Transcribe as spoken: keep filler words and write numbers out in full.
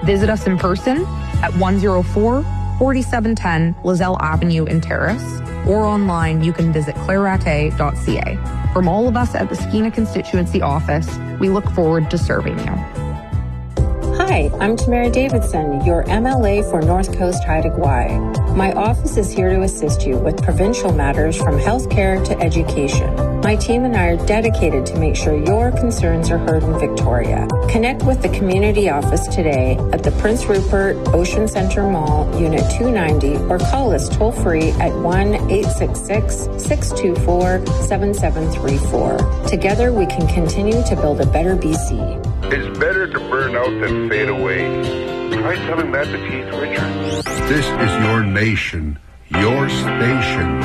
Visit us in person at one oh four, forty-seven ten Lizelle Avenue in Terrace, or online you can visit clarate dot c a. From all of us at the Skeena Constituency Office, we look forward to serving you. Hi, I'm Tamara Davidson, your M L A for North Coast Haida Gwaii. My office is here to assist you with provincial matters from healthcare to education. My team and I are dedicated to make sure your concerns are heard in Victoria. Connect with the community office today at the Prince Rupert Ocean Centre Mall, Unit two ninety, or call us toll-free at one eight six six, six two four, seven seven three four. Together, we can continue to build a better B C. It's better to burn out than fade away. Try telling that to Keith Richards. This is your nation, your station.